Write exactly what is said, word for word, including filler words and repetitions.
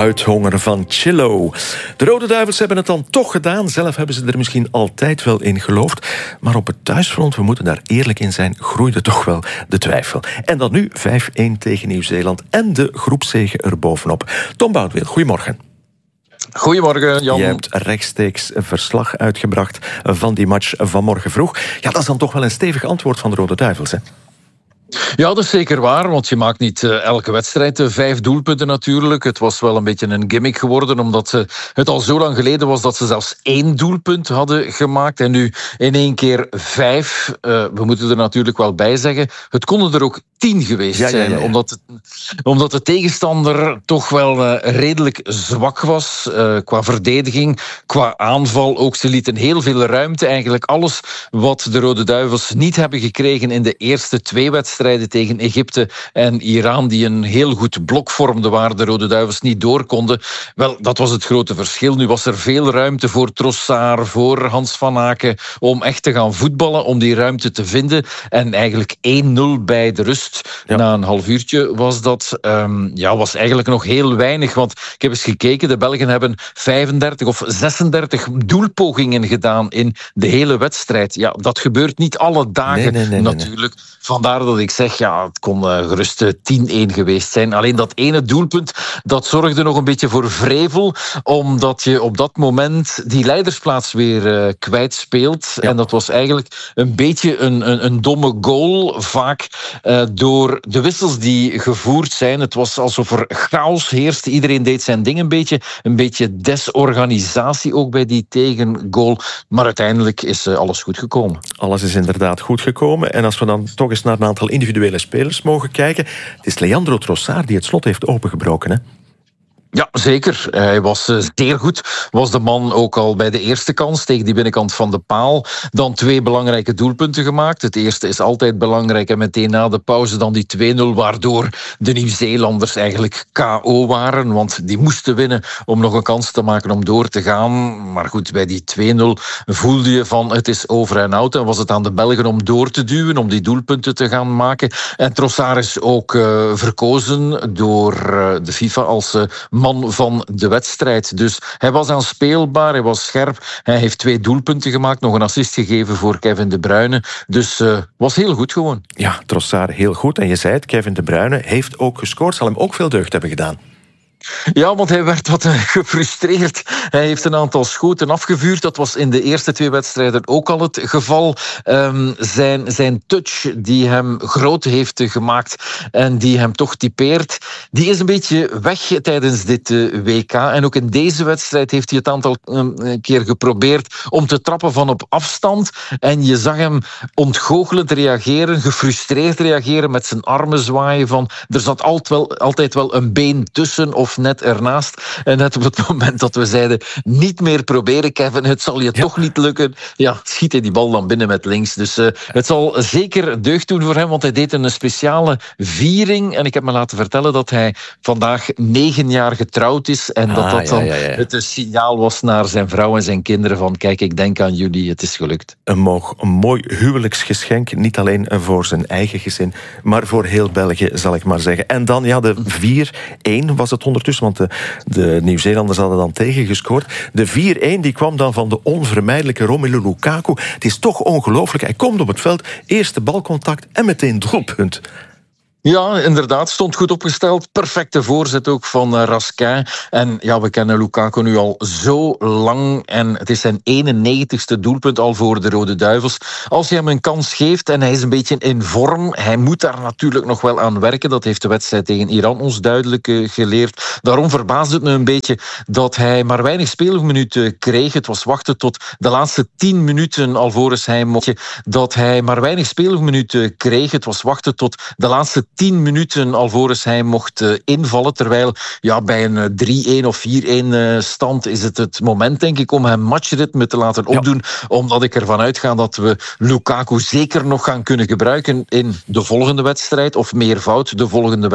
Uithonger van Chillo. De Rode Duivels hebben het dan toch gedaan. Zelf hebben ze er misschien altijd wel in geloofd. Maar op het thuisfront, we moeten daar eerlijk in zijn, groeide toch wel de twijfel. En dan nu vijf-één tegen Nieuw-Zeeland en de groepszege erbovenop. Tom Boudewijn, goedemorgen. Goedemorgen, Jan. Je hebt rechtstreeks een verslag uitgebracht van die match van morgen vroeg. Ja, dat is dan toch wel een stevig antwoord van de Rode Duivels, hè? Ja, dat is zeker waar, want je maakt niet uh, elke wedstrijd uh, vijf doelpunten natuurlijk. Het was wel een beetje een gimmick geworden, omdat uh, het al zo lang geleden was dat ze zelfs één doelpunt hadden gemaakt. En nu in één keer vijf. Uh, we moeten er natuurlijk wel bij zeggen, het konden er ook tien geweest ja, zijn. Ja, ja, ja. Omdat, het, omdat de tegenstander toch wel uh, redelijk zwak was uh, qua verdediging, qua aanval ook. Ze lieten heel veel ruimte. Eigenlijk alles wat de Rode Duivels niet hebben gekregen in de eerste twee wedstrijden tegen Egypte en Iran, die een heel goed blok vormden waar de Rode Duivels niet door konden. Wel, dat was het grote verschil. Nu was er veel ruimte voor Trossard, voor Hans van Aken, om echt te gaan voetballen, om die ruimte te vinden. En eigenlijk één nul bij de rust. Ja. Na een half uurtje was dat um, ja, was eigenlijk nog heel weinig. Want ik heb eens gekeken, de Belgen hebben vijfendertig of zesendertig doelpogingen gedaan in de hele wedstrijd. Ja, dat gebeurt niet alle dagen, nee, nee, nee, natuurlijk. Nee, nee. Vandaar dat ik zeg, ja, het kon uh, gerust tien-één geweest zijn. Alleen dat ene doelpunt, dat zorgde nog een beetje voor vrevel, omdat je op dat moment die leidersplaats weer uh, kwijtspeelt. Ja. En dat was eigenlijk een beetje een, een, een domme goal, vaak uh, door de wissels die gevoerd zijn. Het was alsof er chaos heerste. Iedereen deed zijn ding een beetje. Een beetje desorganisatie ook bij die tegengoal. Maar uiteindelijk is uh, alles goed gekomen. Alles is inderdaad goed gekomen. En als we dan toch eens naar een aantal individuele spelers mogen kijken. Het is Leandro Trossard die het slot heeft opengebroken, hè? Ja, zeker. Hij was uh, zeer goed. Was de man ook al bij de eerste kans tegen die binnenkant van de paal. Dan twee belangrijke doelpunten gemaakt. Het eerste is altijd belangrijk en meteen na de pauze dan die twee nul, waardoor de Nieuw-Zeelanders eigenlijk K O waren. Want die moesten winnen om nog een kans te maken om door te gaan. Maar goed, bij die twee nul voelde je van het is over en out. En was het aan de Belgen om door te duwen, om die doelpunten te gaan maken. En Trossard is ook uh, verkozen door uh, de FIFA als uh, man van de wedstrijd. Dus hij was aanspeelbaar, hij was scherp. Hij heeft twee doelpunten gemaakt, nog een assist gegeven voor Kevin De Bruyne. Dus uh, was heel goed gewoon. Ja, Trossard heel goed. En je zei het, Kevin De Bruyne heeft ook gescoord. Zal hem ook veel deugd hebben gedaan. Ja, want hij werd wat gefrustreerd. Hij heeft een aantal schoten afgevuurd. Dat was in de eerste twee wedstrijden ook al het geval. Um, zijn, zijn touch die hem groot heeft gemaakt en die hem toch typeert, die is een beetje weg tijdens dit uh, W K. En ook in deze wedstrijd heeft hij het aantal um, een keer geprobeerd om te trappen van op afstand. En je zag hem ontgoochelend reageren, gefrustreerd reageren, met zijn armen zwaaien van er zat altijd wel, altijd wel een been tussen of net ernaast. En net op het moment dat we zeiden niet meer proberen, Kevin, het zal je ja. toch niet lukken. Ja, schiet hij die bal dan binnen met links. Dus uh, het zal zeker deugd doen voor hem, want hij deed een speciale viering. En ik heb me laten vertellen dat hij vandaag negen jaar getrouwd is. En ah, dat dat dan ja, ja, ja. het een signaal was naar zijn vrouw en zijn kinderen van kijk, ik denk aan jullie, het is gelukt. Een, moog, een mooi huwelijksgeschenk, niet alleen voor zijn eigen gezin, maar voor heel België, zal ik maar zeggen. En dan, ja, de vier-één was het ondertussen, want de, de Nieuw-Zeelanders hadden dan tegengescoord. De vier-één die kwam dan van de onvermijdelijke Romelu Lukaku. Het is toch ongelooflijk. Hij komt op het veld, eerste balcontact en meteen doelpunt. Ja, inderdaad. Stond goed opgesteld. Perfecte voorzet ook van uh, Raskin. En ja, we kennen Lukaku nu al zo lang. En het is zijn eenennegentigste doelpunt al voor de Rode Duivels. Als je hem een kans geeft en hij is een beetje in vorm, hij moet daar natuurlijk nog wel aan werken. Dat heeft de wedstrijd tegen Iran ons duidelijk uh, geleerd. Daarom verbaasde het me een beetje dat hij maar weinig speelminuten kreeg. Het was wachten tot de laatste tien minuten alvorens hij mocht. Dat hij maar weinig speelminuten kreeg. Het was wachten tot de laatste tien minuten alvorens hij mocht uh, invallen. Terwijl ja, bij een uh, drie-één of vier-één uh, stand is het het moment, denk ik, om hem matchritme te laten opdoen. Ja. Omdat ik ervan uitga dat we Lukaku zeker nog gaan kunnen gebruiken in de volgende wedstrijd. Of meervoud de volgende wedstrijd.